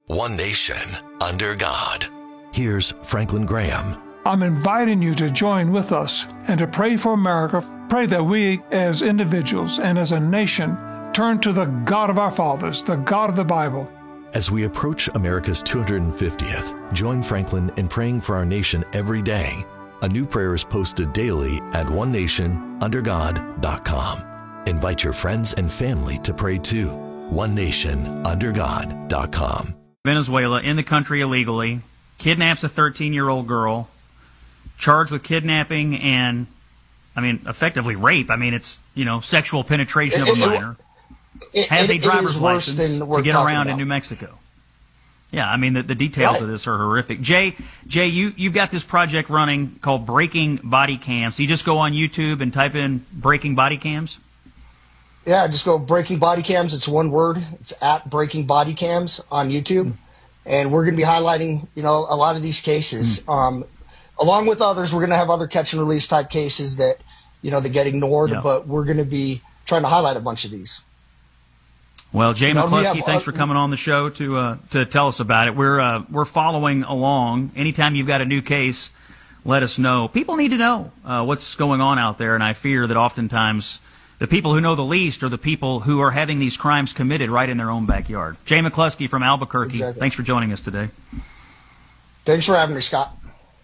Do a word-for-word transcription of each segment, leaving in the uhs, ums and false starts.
One nation, under God. Here's Franklin Graham. I'm inviting you to join with us and to pray for America. Pray that we, as individuals and as a nation, turn to the God of our fathers, the God of the Bible. As we approach America's two hundred fiftieth, join Franklin in praying for our nation every day. A new prayer is posted daily at one nation under god dot com. Invite your friends and family to pray too. one nation under god dot com. Venezuela, in the country illegally, kidnaps a thirteen-year-old girl, charged with kidnapping and, I mean, effectively rape. I mean, it's, you know, sexual penetration of a minor. It, has it, a driver's license to get around about. in New Mexico. Yeah, I mean, the, the details right. of this are horrific. Jay, Jay, you, you've got this project running called Breaking Body Cams. So you just go on YouTube and type in Breaking Body Cams? Yeah, just go Breaking Body Cams. It's one word. It's at Breaking Body Cams on YouTube. Mm. And we're going to be highlighting, you know, a lot of these cases. Mm. Um, along with others, we're going to have other catch and release type cases that, you know, that get ignored. Yeah. But we're going to be trying to highlight a bunch of these. Well, Jay McCluskey, have, thanks for coming on the show to uh, to tell us about it. We're uh, we're following along. Anytime you've got a new case, let us know. People need to know uh, what's going on out there, and I fear that oftentimes the people who know the least are the people who are having these crimes committed right in their own backyard. Jay McCluskey from Albuquerque, exactly. Thanks for joining us today. Thanks for having me, Scott.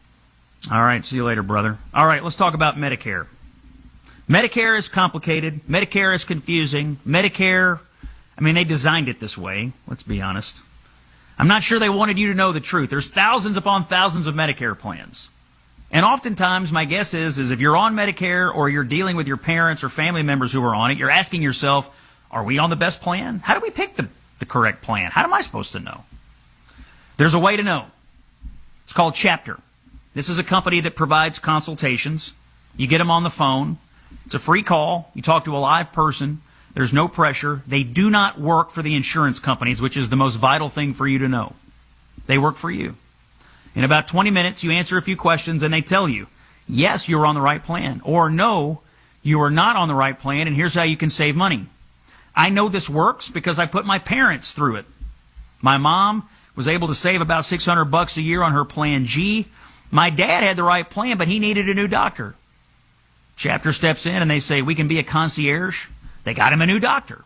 All right, see you later, brother. All right, let's talk about Medicare. Medicare is complicated. Medicare is confusing. Medicare... I mean, they designed it this way, let's be honest. I'm not sure they wanted you to know the truth. There's thousands upon thousands of Medicare plans. And oftentimes, my guess is, is if you're on Medicare or you're dealing with your parents or family members who are on it, you're asking yourself, are we on the best plan? How do we pick the, the correct plan? How am I supposed to know? There's a way to know. It's called Chapter. This is a company that provides consultations. You get them on the phone. It's a free call. You talk to a live person. There's no pressure. They do not work for the insurance companies, which is the most vital thing for you to know. They work for you. In about twenty minutes, you answer a few questions, and they tell you, yes, you're on the right plan, or no, you are not on the right plan, and here's how you can save money. I know this works because I put my parents through it. My mom was able to save about six hundred bucks a year on her Plan G. My dad had the right plan, but he needed a new doctor. Chapter steps in, and they say, we can be a concierge. They got him a new doctor.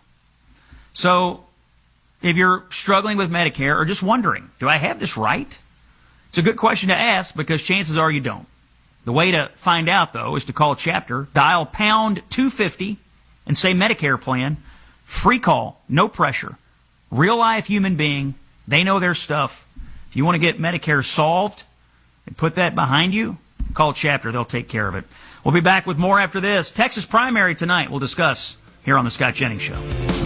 So if you're struggling with Medicare or just wondering, do I have this right? It's a good question to ask because chances are you don't. The way to find out, though, is to call Chapter, dial pound two fifty, and say Medicare plan. Free call, no pressure. Real-life human being. They know their stuff. If you want to get Medicare solved and put that behind you, call Chapter. They'll take care of it. We'll be back with more after this. Texas primary tonight. We'll discuss here on The Scott Jennings Show.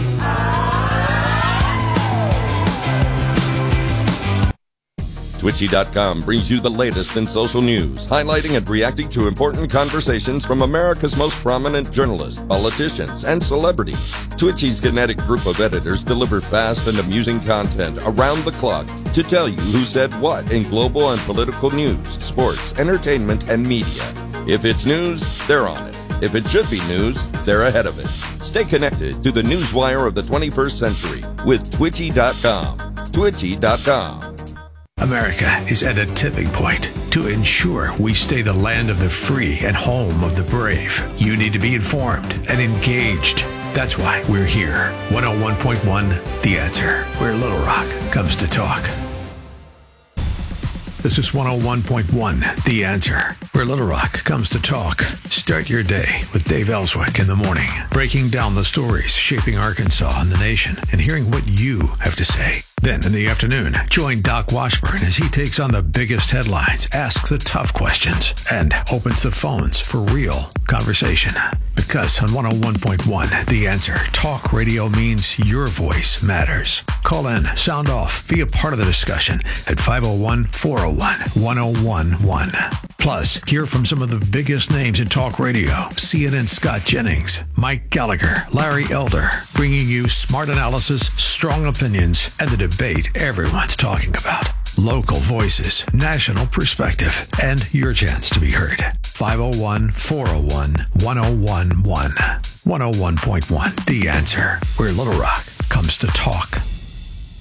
Twitchy dot com brings you the latest in social news, highlighting and reacting to important conversations from America's most prominent journalists, politicians, and celebrities. Twitchy's kinetic group of editors deliver fast and amusing content around the clock to tell you who said what in global and political news, sports, entertainment, and media. If it's news, they're on it. If it should be news, they're ahead of it. Stay connected to the newswire of the twenty-first century with Twitchy dot com. Twitchy dot com. America is at a tipping point. To ensure we stay the land of the free and home of the brave, you need to be informed and engaged. That's why we're here. one oh one point one, The Answer, where Little Rock comes to talk. This is one oh one point one, The Answer, where Little Rock comes to talk. Start your day with Dave Ellswick in the morning, breaking down the stories shaping Arkansas and the nation, and hearing what you have to say. Then in the afternoon, join Doc Washburn as he takes on the biggest headlines, asks the tough questions, and opens the phones for real conversation. Because on one oh one point one, The Answer, talk radio means your voice matters. Call in, sound off, be a part of the discussion at five oh one, four oh one, one oh one one. Plus, hear from some of the biggest names in talk radio. C N N Scott Jennings, Mike Gallagher, Larry Elder, bringing you smart analysis, strong opinions, and the debate everyone's talking about. Local voices, national perspective, and your chance to be heard. five oh one, four oh one, one oh one one. one oh one point one, The Answer, where Little Rock comes to talk.